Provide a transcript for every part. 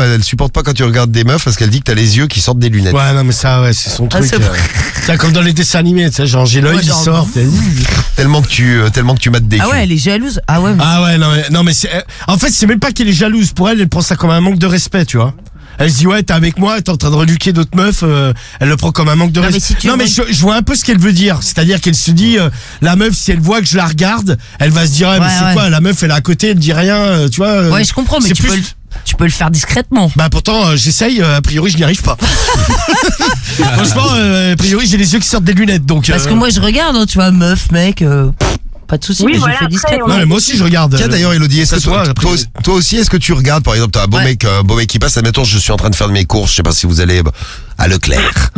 elle supporte pas quand tu regardes des meufs parce qu'elle dit que t'as les yeux qui sortent des lunettes. Ouais, non, mais ça, ouais, c'est son truc. c'est vrai. C'est comme dans les dessins animés, tu sais, genre j'ai l'œil Ouais, qui genre, sort. Tellement que tu mates des Ah culs. ouais, elle est jalouse. Ah ouais. Ah ouais, non mais c'est, en fait, c'est même pas qu'elle est jalouse. Pour elle, elle prend ça comme un manque de respect, tu vois. Elle se dit ouais, t'es avec moi, t'es en train de reluquer d'autres meufs. Elle le prend comme un manque de respect. Mais si non mais je vois un peu ce qu'elle veut dire. C'est-à-dire qu'elle se dit la meuf, si elle voit que je la regarde, elle va se dire mais c'est quoi, la meuf elle est à côté, elle dit rien, tu vois. Ouais, je comprends, mais tu peux le faire discrètement. Bah pourtant j'essaye, a priori je n'y arrive pas. Franchement, a priori j'ai les yeux qui sortent des lunettes donc. Parce que moi je regarde, hein, tu vois, meuf, mec, pas de soucis, Oui, mais voilà, je fais après, discrètement. Non mais moi aussi je regarde. Tiens d'ailleurs Elodie, est-ce que toi aussi est-ce que tu regardes par exemple t'as un beau mec qui passe, admettons je suis en train de faire mes courses, je sais pas si vous allez à Leclerc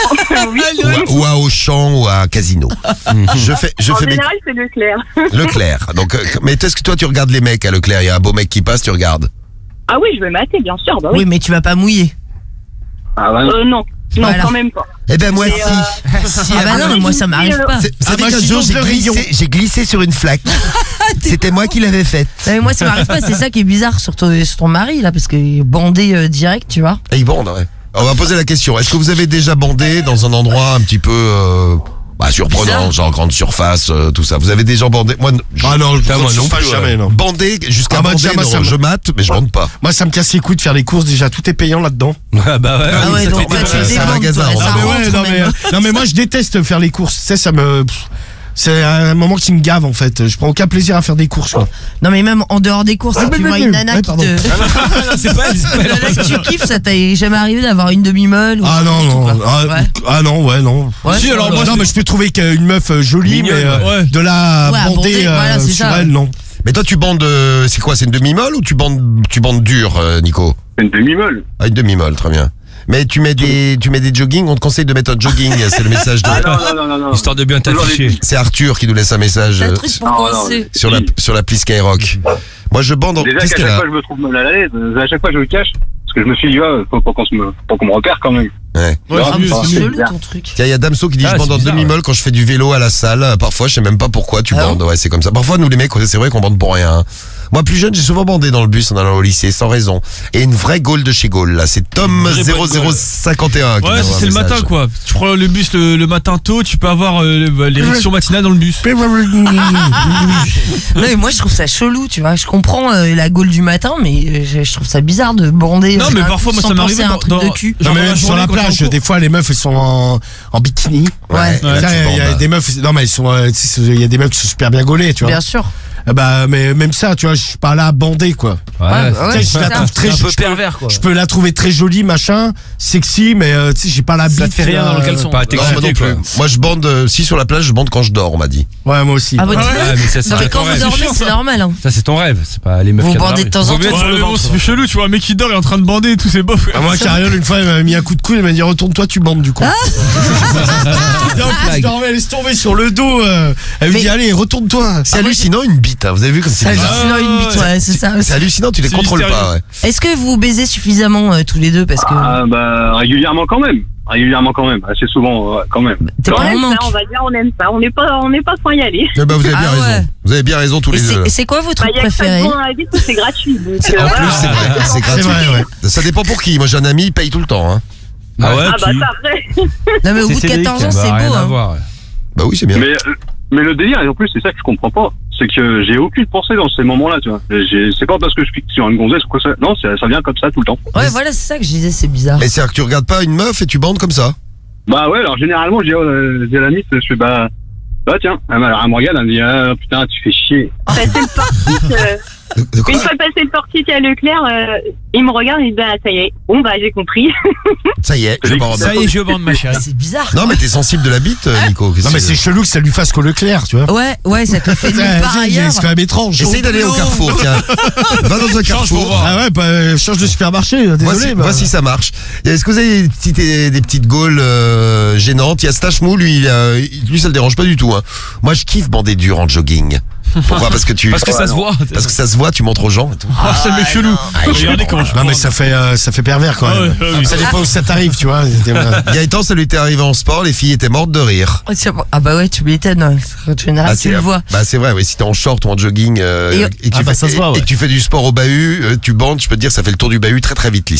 ou à Auchan ou à Casino. je fais En mes général, c'est Leclerc. Leclerc. Donc mais est-ce que toi tu regardes les mecs à Leclerc, il y a un beau mec qui passe, tu regardes? Ah oui, je vais mater, bien sûr. Bah oui. Oui, mais tu vas pas mouiller. Ah bah non. Non, Voilà. quand même pas. Eh ben moi Si, ah bah non, mais moi ça m'arrive pas. Vous savez qu'un jour j'ai glissé sur une flaque. C'était moi qui l'avais faite. Non, mais moi ça m'arrive pas, c'est ça qui est bizarre sur ton mari là, parce qu'il est bandé direct, tu vois. Et il bande, ouais. On va poser la question. Est-ce que vous avez déjà bandé dans un endroit un petit peu surprenant, genre grande surface, tout ça? Vous avez déjà bandé? Moi, non, moi non pas jamais non. Bandé jusqu'à bander, non, je mate, mais je bande pas. Moi ça me casse les couilles de faire les courses, déjà tout est payant là-dedans. Ah bah ouais. Ah ouais, donc toi, tu c'est un débandes, magasin, toi, on ça va rentre, non mais moi je déteste faire les courses, tu sais ça me c'est un moment qui me gave en fait, je prends aucun plaisir à faire des courses quoi. Non mais même en dehors des courses, si tu vois une nana qui te... Non, c'est pas Une nana que tu kiffes, ça t'est jamais arrivé d'avoir une demi-molle ou Ah non non. Ouais. Ah non, ouais non. Ouais, Si, alors moi non mais je peux trouver qu'une meuf jolie mignonne, mais ouais. de la Ouais, à bander bander, voilà, c'est sur ça. elle non. Mais toi, tu bandes, c'est quoi? C'est une demi-molle ou tu bandes dur, Nico? Une demi-molle. Ah, une demi-molle, très bien. Mais tu mets des jogging, on te conseille de mettre un jogging, c'est le message de... Ah non. Histoire de bien t'afficher. C'est Arthur qui nous laisse un message T'as un truc pour commencer. sur l'appli Skyrock. Moi, je bande en... Déjà qu'à chaque fois je me trouve mal à l'aise, à chaque fois je le cache, parce que je me suis dit, faut qu'on me repère quand même. Ouais. C'est chelou ton truc. Tiens, il y a Damso qui dit je bande en bizarre, demi-molle quand je fais du vélo à la salle. Parfois, je sais même pas pourquoi tu bandes. Ouais, c'est comme ça. Parfois, nous les mecs, c'est vrai qu'on bande pour rien. Moi, plus jeune, j'ai souvent bandé dans le bus en allant au lycée, sans raison. Et une vraie Gaule de chez Gaulle, là. C'est Tom0051 qui Ouais, m'envoie c'est un le message. matin quoi. Tu prends le bus le matin tôt, tu peux avoir l'érection matinale dans le bus. Non mais moi je trouve ça chelou, tu vois. Je comprends la Gaule du matin, mais je trouve ça bizarre de bander. Non, mais parfois, moi, sans ça penser m'arrive à un truc dans- de cul. Non Genre mais dans la même sur journée, la quand t'es en plage, cours. des fois les meufs elles sont en bikini. Ouais, Il là, tu y a bandes. des meufs, non mais elles sont, il y a des meufs qui sont super bien gaulées, tu vois. Bien sûr. Bah mais même ça, tu vois, je suis pas là à bander quoi. Ouais, Tu sais, je la ça. trouve très C'est un peu je peux- pervers quoi. Je peux la trouver très jolie, machin, sexy, mais tu sais, j'ai pas la bite. Ça te fait rien dans le caleçon. Pas à Non, moi non t'exciter plus. quoi. Moi, je bande, si sur la plage, je bande quand je dors, on m'a dit. Ouais, moi aussi. Ah bah, Ouais, mais ça, c'est non mais ton quand vous rêve. dormez, c'est normal. Hein. Ça c'est ton rêve, c'est pas les meufs Vous qui bandez adorent. de temps en Vaut mieux temps. sur le Ouais, mais bon, ventre. c'est chelou, tu vois, un mec qui dort, il est en train de bander et tout, c'est bof. Ah, moi, Carriole, une fois, elle m'a mis un coup de coude, elle m'a dit retourne-toi, tu bandes du coup. Je dormais, laisse tomber sur le dos. Elle me Mais- dit allez, retourne-toi. C'est hallucinant une bite, hein. Vous avez vu comme c'est C'est bizarre. hallucinant une bite, ouais, c'est ça. C'est hallucinant, tu les C'est contrôles mystérieux. pas, ouais. Est-ce que vous baisez suffisamment tous les deux parce que Ah bah régulièrement quand même, assez souvent quand même. t'es pas en Ça, manque. on va dire, on aime ça. On n'est pas sans y aller. Eh ben, vous avez bien Ah raison. ouais. Vous avez bien raison tous Et les deux. c'est quoi votre Bah, truc y a que ça de préféré? bon dans la vie, c'est gratuit. Donc, En voilà. plus, c'est vrai, c'est C'est gratuit. vrai, ouais. Ça dépend pour qui. Moi, j'ai un ami, il paye tout le temps, hein. Ah ouais, Ah bah ça, après. Non mais au bout de Cédric, 14 ans, bah, c'est rien beau. à Hein. voir. Bah oui, c'est bien. Mais le délire, et en plus c'est ça que je comprends pas, c'est que j'ai aucune pensée dans ces moments-là, tu vois. C'est pas parce que je clique sur une gonzesse ou quoi ça. Non, ça vient comme ça tout le temps. Ouais, voilà, c'est ça que je disais, c'est bizarre. Mais c'est-à-dire que tu regardes pas une meuf et tu bandes comme ça. Bah ouais, alors généralement j'ai la mise, je fais bah tiens, elle me regarde, elle me dit ah putain tu fais chier. Passer le portique, De quoi? une fois passé le portique à Leclerc, il me regarde et il dit bah ça y est, bon bah j'ai compris. Ça y est, je bande. Ça y est, je bande ma chérie. C'est bizarre. Non, mais t'es sensible de la bite, Nico. Non, mais c'est chelou que ça lui fasse qu'au Leclerc, tu vois. Ouais, ça te fait nulle part ailleurs. C'est quand même étrange. Essaye d'aller au Carrefour, tiens. Va dans un Carrefour. Ah ouais, bah, change de supermarché, désolé. Vois si ça marche. Est-ce que vous avez des petites gaules gênantes? Il y a Stachmou, lui, ça le dérange pas du tout. Hein. Moi, je kiffe bander dur en jogging. Pourquoi? Parce que ça se voit. Parce que ça se voit, tu montres aux gens et tout. Ah, c'est le mec chelou. Regardez comment je Non, mais bande. ça fait pervers quand même. Ah ouais, Ça dépend où ça t'arrive, tu vois. Gaëtan, ça lui était arrivé en sport, les filles étaient mortes de rire. Ah bah ouais, tu m'étonnes. En général, tu le vois. Bah c'est vrai, oui, si t'es en short ou en jogging et que tu ça se voit, ouais. et que tu fais du sport au bahut, tu bandes, je peux te dire, ça fait le tour du bahut très très vite.